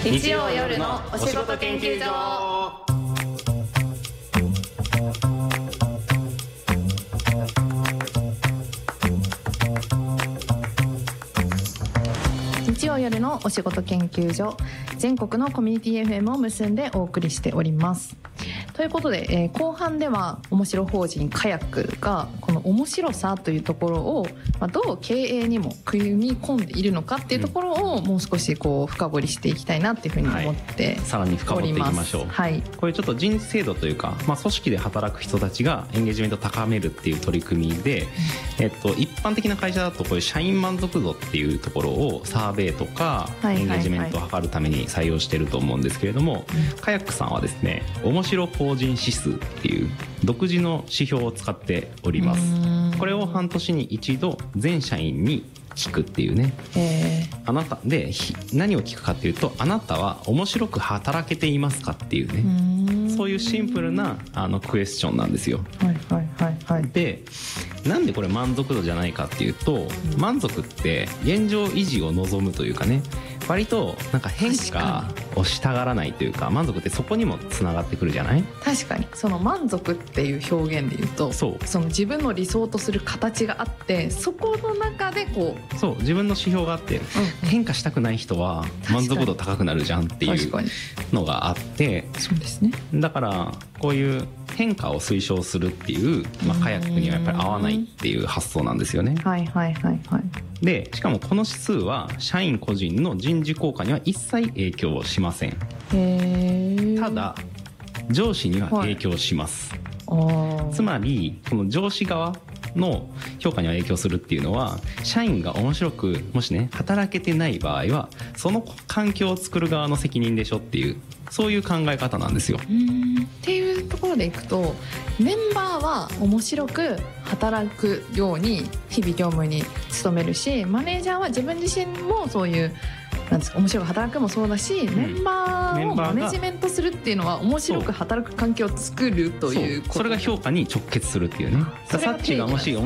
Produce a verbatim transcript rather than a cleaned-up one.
日曜夜のお仕事研究所。日曜夜のお仕事研究所、全国のコミュニティ エフエム を結んでお送りしております。ということで、えー、後半では面白法人カヤックがこの面白さというところを、まあ、どう経営にも組み込んでいるのかっていうところをもう少しこう深掘りしていきたいなっていうふうに思っております。 はい、さらに深掘っていきましょう。 はい、 これちょっと人事制度というか、まあ、組織で働く人たちがエンゲージメントを高めるっていう取り組みで、えっと、一般的な会社だとこういう社員満足度っていうところをサーベイとかエンゲージメントを測るために採用してると思うんですけれども、カヤックさんはですね、面白法人指数っていう独自の指標を使っております。これを半年に一度全社員に聞くっていうね。えー、あなたで何を聞くかっていうと、あなたは面白く働けていますかっていうね、うそういうシンプルなあのクエスチョンなんですよ。 はいはいはいはい。 で、なんでこれ満足度じゃないかっていうと、満足って現状維持を望むというかね、割となんか変化をしたがらないというか、満足ってそこにもつながってくるじゃない。 確かにその満足っていう表現で言うと、そうその自分の理想とする形があって、そこの中でこうそう自分の指標があって、うん、変化したくない人は満足度高くなるじゃんっていうのがあって、 そうですね。 だからこういう変化を推奨するっていう、まあ、カヤックにはやっぱり合わないっていう発想なんですよね。 はいはいはいはい。 でしかもこの指数は社員個人の人事効果には一切影響しません。へー。ただ上司には影響します。はい、つまりこの上司側の評価には影響するっていうのは、社員が面白くもしね働けてない場合はその環境を作る側の責任でしょっていう、そういう考え方なんですよ。 うーんっていうところでいくと、メンバーは面白く働くように日々業務に努めるし、マネージャーは自分自身もそういうなんですか、面白く働くもそうだし、うん、メンバーをマネジメントするっていうのは面白く働く環境を作るということ。 そ, それが評価に直結するっていうね。さっちがもし